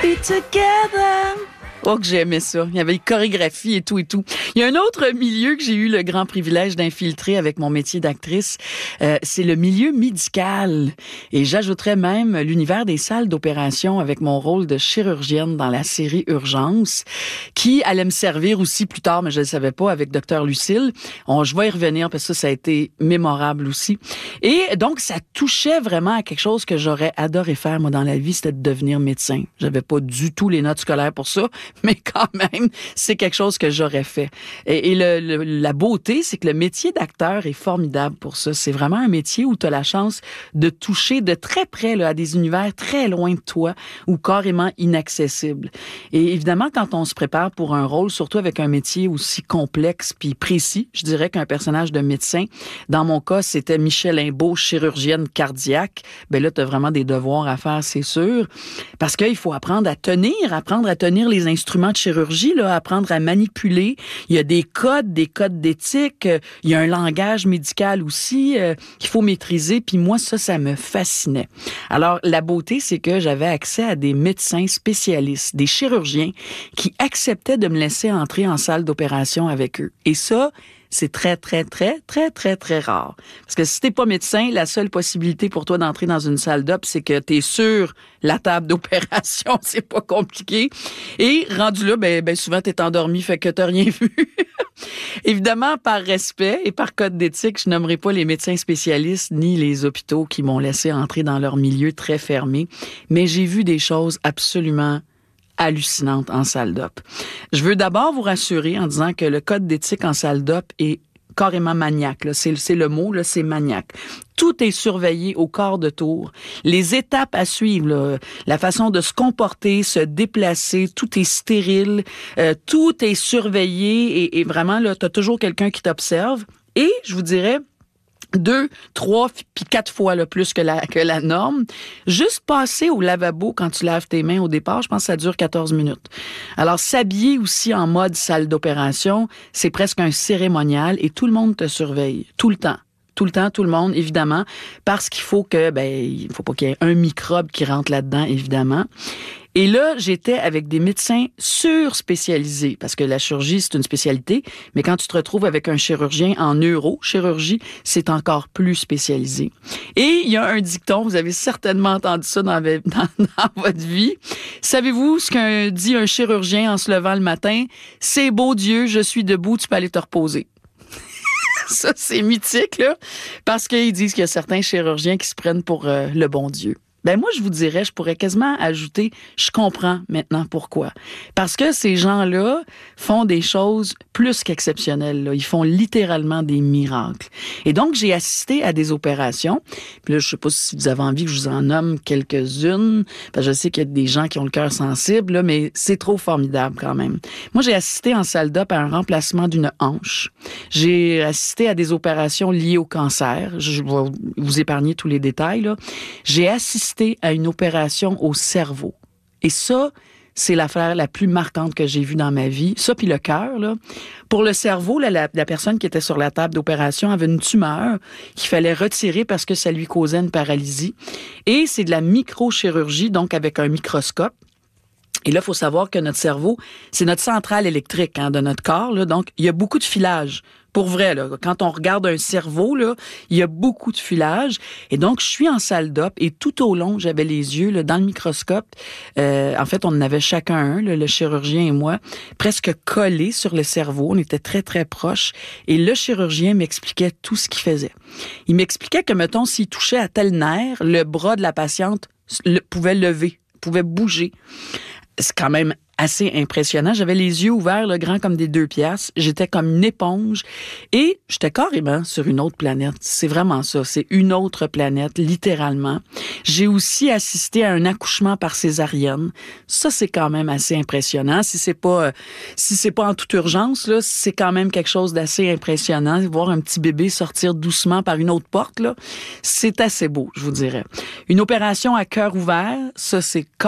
Be together. Oh, que j'aimais ça. Il y avait une chorégraphie et tout et tout. Il y a un autre milieu que j'ai eu le grand privilège d'infiltrer avec mon métier d'actrice. C'est le milieu médical. Et j'ajouterais même l'univers des salles d'opération avec mon rôle de chirurgienne dans la série Urgence, qui allait me servir aussi plus tard, mais je ne le savais pas, avec Dr Lucille. Je vais y revenir parce que ça a été mémorable aussi. Et donc, ça touchait vraiment à quelque chose que j'aurais adoré faire, moi, dans la vie, c'était de devenir médecin. J'avais pas du tout les notes scolaires pour ça, mais quand même, c'est quelque chose que j'aurais fait. Et la beauté, c'est que le métier d'acteur est formidable pour ça. C'est vraiment un métier où tu as la chance de toucher de très près là, à des univers très loin de toi ou carrément inaccessibles. Et évidemment, quand on se prépare pour un rôle, surtout avec un métier aussi complexe puis précis, je dirais qu'un personnage de médecin, dans mon cas, c'était Michel Imbeau, chirurgienne cardiaque. Ben là, tu as vraiment des devoirs à faire, c'est sûr, parce qu'il faut apprendre à tenir les instruments de chirurgie, là, apprendre à manipuler. Il y a des codes d'éthique. Il y a un langage médical aussi qu'il faut maîtriser. Puis moi, ça me fascinait. Alors, la beauté, c'est que j'avais accès à des médecins spécialistes, des chirurgiens qui acceptaient de me laisser entrer en salle d'opération avec eux. Et ça, c'est très, très, très, très, très, très rare. Parce que si t'es pas médecin, la seule possibilité pour toi d'entrer dans une salle d'op, c'est que t'es sur la table d'opération. C'est pas compliqué. Et rendu là, ben souvent t'es endormi, fait que t'as rien vu. Évidemment, par respect et par code d'éthique, je nommerai pas les médecins spécialistes ni les hôpitaux qui m'ont laissé entrer dans leur milieu très fermé. Mais j'ai vu des choses absolument hallucinante en salle d'op. Je veux d'abord vous rassurer en disant que le code d'éthique en salle d'op est carrément maniaque. Là. C'est le mot, là, c'est maniaque. Tout est surveillé au quart de tour. Les étapes à suivre, là, la façon de se comporter, se déplacer, tout est stérile, tout est surveillé et vraiment, là, t'as toujours quelqu'un qui t'observe. Et, je vous dirais, 2, 3, puis 4 fois là, plus que la norme. Juste passer au lavabo quand tu laves tes mains au départ, je pense que ça dure 14 minutes. Alors, s'habiller aussi en mode salle d'opération, c'est presque un cérémonial et tout le monde te surveille, tout le temps. Tout le temps, tout le monde, évidemment, parce qu'il faut que, il faut pas qu'il y ait un microbe qui rentre là-dedans, évidemment. Et là, j'étais avec des médecins surspécialisés, parce que la chirurgie, c'est une spécialité, mais quand tu te retrouves avec un chirurgien en neurochirurgie, c'est encore plus spécialisé. Et il y a un dicton, vous avez certainement entendu ça dans votre vie. Savez-vous ce qu'un dit un chirurgien en se levant le matin? C'est beau Dieu, je suis debout, tu peux aller te reposer. Ça, c'est mythique, là, parce qu'ils disent qu'il y a certains chirurgiens qui se prennent pour le bon Dieu. Ben moi, je vous dirais, je pourrais quasiment ajouter, je comprends maintenant pourquoi. Parce que ces gens-là font des choses plus qu'exceptionnelles, là. Ils font littéralement des miracles. Et donc, j'ai assisté à des opérations. Puis là, je sais pas si vous avez envie que je vous en nomme quelques-unes. Parce que je sais qu'il y a des gens qui ont le cœur sensible, là, mais c'est trop formidable quand même. Moi, j'ai assisté en salle d'op à un remplacement d'une hanche. J'ai assisté à des opérations liées au cancer. Je vais vous épargner tous les détails, là. J'ai assisté à une opération au cerveau. Et ça, c'est l'affaire la plus marquante que j'ai vue dans ma vie. Ça, puis le cœur, là. Pour le cerveau, là, la personne qui était sur la table d'opération avait une tumeur qu'il fallait retirer parce que ça lui causait une paralysie. Et c'est de la microchirurgie, donc avec un microscope. Et là, il faut savoir que notre cerveau, c'est notre centrale électrique de notre corps. Là, donc, il y a beaucoup de filage. Pour vrai, là, quand on regarde un cerveau, là, il y a beaucoup de filage. Et donc, je suis en salle d'op et tout au long, j'avais les yeux là, dans le microscope. En fait, on en avait chacun un, là, le chirurgien et moi, presque collés sur le cerveau. On était très, très proches. Et le chirurgien m'expliquait tout ce qu'il faisait. Il m'expliquait que, mettons, s'il touchait à tel nerf, le bras de la patiente pouvait lever, pouvait bouger. C'est quand même assez impressionnant. J'avais les yeux ouverts, là, grands comme des 2 piastres. J'étais comme une éponge et j'étais carrément sur une autre planète. C'est vraiment ça. C'est une autre planète, littéralement. J'ai aussi assisté à un accouchement par césarienne. Ça, c'est quand même assez impressionnant. Si c'est pas en toute urgence, là, c'est quand même quelque chose d'assez impressionnant. Voir un petit bébé sortir doucement par une autre porte, là, c'est assez beau, je vous dirais. Une opération à cœur ouvert, ça, c'est